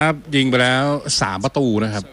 ครับยิงไปแล้ว3 ประตูนะครับ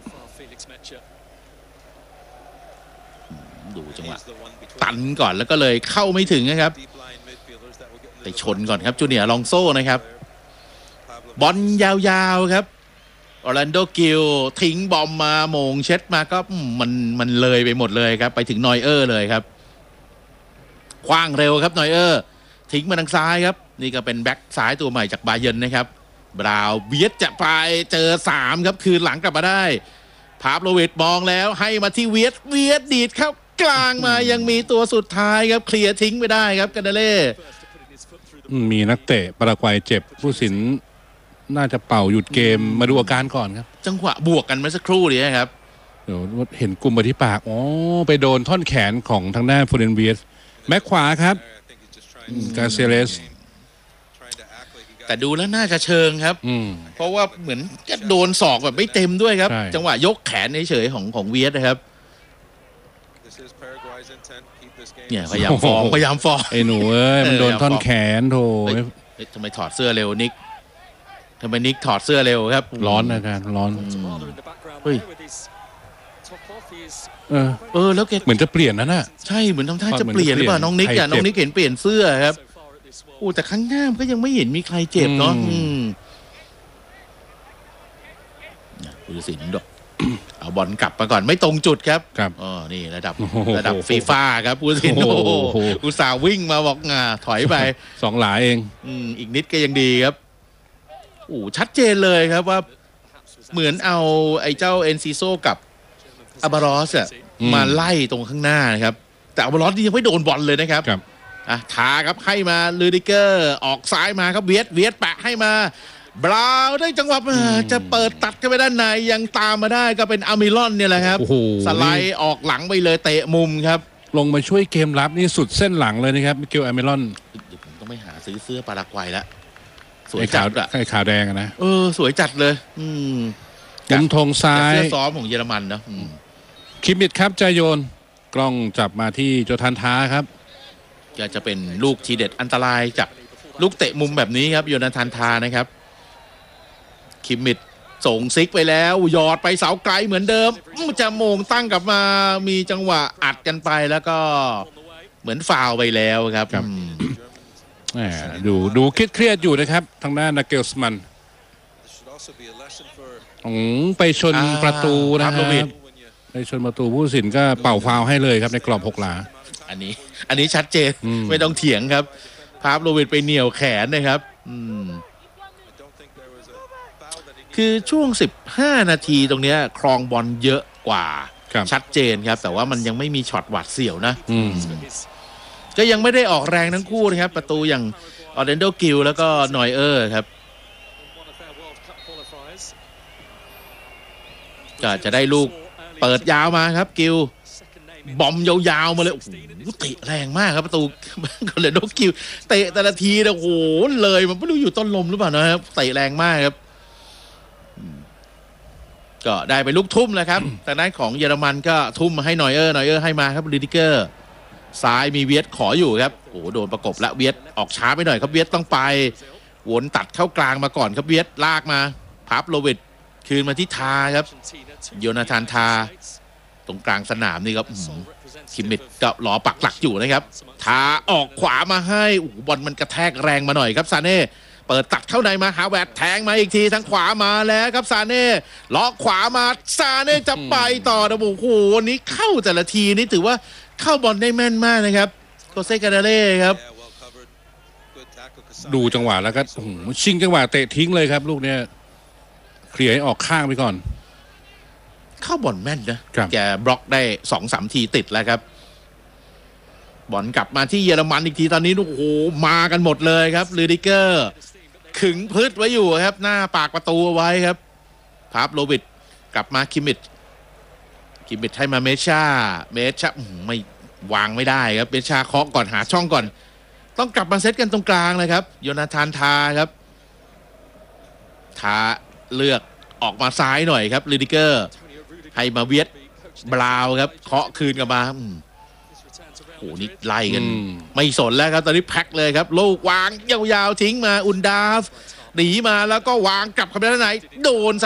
ดูจังหวะตันก่อนแล้วก็เลยเข้าไม่ถึงนะครับไปชนก่อนครับจูเนียร์ลองโซ่นะครับบอลยาวๆครับออร์แลนโดกิลทิ้งบอมมาโมงเช็ดมาก็มันเลยไปหมดเลยครับไปถึงนอยเออร์เลยครับคว้างเร็วครับนอยเออร์ทิ้งมาทางซ้ายครับนี่ก็เป็นแบ็คซ้ายตัวใหม่จากบาเยิร์นนะครับบราวเวียดจะไปเจอ3ครับคืนหลังกลับมาได้พาบโลวิดมองแล้วให้มาที่เวียดดีดเข้ากลางมายังมีตัวสุดท้ายครับเคลียร์ทิ้งไม่ได้ครับกันเดเล่มีนักเตะปารากวัยเจ็บผู้สินน่าจะเป่าหยุดเกมมาดูอาการก่อนครับจังหวะบวกกันเมื่อสักครู่นี้ครับเดี๋ยวเห็นกลุ่มไปที่ปากไปโดนท่อนแขนของทางด้านฟูเรนเวียสแม็กขวาครับกาเซเลสแต่ดูแล้วน่าจะเชิงครับเพราะว่าเหมือนจะโดนศอกแบบไม่เต็มด้วยครับจังหวะยกแขนเฉยๆของเวียดนะครับเนี่ยพยายามฟ้องไอ้หนูมันโดนท่อนแขนโถทำไมถอดเสื้อเร็วนิกทำไมนิกถอดเสื้อเร็วครับร้อนนะการร้อนเฮ้ยแล้วแกเหมือนจะเปลี่ยนนะใช่เหมือนทำท่าจะเปลี่ยนหรือเปล่าน้องนิกเห็นเปลี่ยนเสื้อครับแต่ข้างหน้าก็ยังไม่เห็นมีใครเจ็บเนาะผู้ตัดสินดอกเอาบอลกลับมาก่อนไม่ตรงจุดครับนี่ระดับฟีฟ่าครับผู้ตัดสินอุตส่าห์วิ่งมาบอกถอยไป 2 หลาเองอีกนิดก็ยังดีครับชัดเจนเลยครับว่าเหมือนเอาไอ้เจ้าเอนซิโซกับอาบารอสมาไล่ตรงข้างหน้านะครับแต่อาบารอสนี่ยังไม่โดนบอลเลยนะครับท้าครับให้มาลูดิเกอร์ออกซ้ายมาครับเวียดแปะให้มาบราวได้จังหวะจะเปิดตัดกันไปด้านในยังตามมาได้ก็เป็นอามิลอนเนี่ยแหละครับสไลด์ออกหลังไปเลยเตะมุมครับลงมาช่วยเกมรับนี่สุดเส้นหลังเลยนะครับมิเกลอามิลอนเดี๋ยวผมต้องไปหาซื้อเสื้อปารากวัยแล้วสวยจัดอะขาวแดงนะสวยจัดเลยมุมธงซ้ายเสื้อซ้อมของเยอรมันนะคิมมิดครับใจโยนกล้องจับมาที่โจทันท้าครับจะเป็นลูกทีเด็ดอันตรายจากลูกเตะมุมแบบนี้ครับโยนาธานทานะครับคิมมิดส่งซิกไปแล้วหยอดไปเสาไกลเหมือนเดิมจะโมงตั้งกลับมามีจังหวะอัดกันไปแล้วก็เหมือนฟาวไปแล้วครับดูเครียดอยู่นะครับทางด้านนาเกลสมันไปชนประตูนะครับไปชนประตูผู้ตัดสินก็เป่าฟาวให้เลยครับในกรอบ6 หลาอันนี้ชัดเจนไม่ต้องเถียงครับพาบโรเวิตไปเหนี่ยวแขนนะครับคือช่วง15 นาทีตรงนี้ครองบอลเยอะกว่าชัดเจนครับแต่ว่ามันยังไม่มีช็อตหวาดเสียวนะก็ยังไม่ได้ออกแรงทั้งคู่นะครับประตูอย่างออร์แลนโดกิลแล้วก็นอยเออร์ครับก็จะได้ลูกเปิดยาวมาครับกิลบอมยาวๆมาเลยโอ้โหเตะแรงมากครับประตูออร์แลนโดกิลเตะแต่ละทีเนี่ยโอ้โหเลยมันไม่รู้อยู่ต้นลมหรือเปล่านะครับเตะแรงมากครับก็ได้ไปลูกทุ่มแล้วครับแต่ด้านของเยอรมันก็ทุ่มมาให้นอยเออร์ให้มาครับลูดิเกอร์ซ้ายมีเวียดขออยู่ครับโอ้โดนประกบแล้วเวียดออกช้าไปหน่อยครับเวียดต้องไปวนตัดเข้ากลางมาก่อนครับเวียดลากมาพับโลวิดคืนมาที่ทาครับโยนาธานทาตรงกลางสนามนี่ครับคิมมิดก็รอปักหลักอยู่นะครับทาออกขวามาให้บอลมันกระแทกแรงมาหน่อยครับซาเน่เปิดตัดเข้าในมาหาแวดแทงมาอีกทีทางขวามาแล้วครับซาเน่ล็อกขวามาซาเน่จะไปต่อนะโอ้โหวันนี้เข้าแต่ละทีนี่ถือว่าเข้าบอลได้แม่นมากนะครับโคเซกาเดเล่ครับดูจังหวะแล้วก็ชิงจังหวะเตะทิ้งเลยครับลูกเนี้ยเคลียร์ให้ออกข้างไปก่อนเข้าบอลแม่นนะแกบล็อกได้ 2-3 ทีติดแล้วครับบอลกลับมาที่เยอรมันอีกทีตอนนี้โอ้โหมากันหมดเลยครับลูดิเกอร์ขึงพืชไว้อยู่ครับหน้าปากประตูเอาไว้ครับพาบโรวิดกลับมาคิมมิดให้มาเมชาไม่วางไม่ได้ครับเมชาเคาะก่อนหาช่องก่อนต้องกลับมาเซตกันตรงกลางเลยครับโยนาธานทาครับทาเลือกออกมาซ้ายหน่อยครับลูดิเกอร์ให้มาเวียดบราวครับเคาะคืนกลับมาโอ้นี่ไล่กันไม่สนแล้วครับตอนนี้แพ็คเลยครับลูกวางยาวๆทิ้งมาอุนดาฟหนีมาแล้วก็วางกลับเข้าไปด้านในโดน